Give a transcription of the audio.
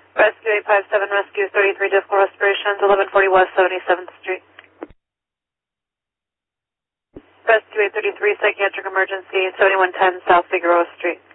Rescue 857, Rescue 33, difficult respirations, 1140 West 77th Street. Rescue 833, psychiatric emergency, 7110 South Figueroa Street.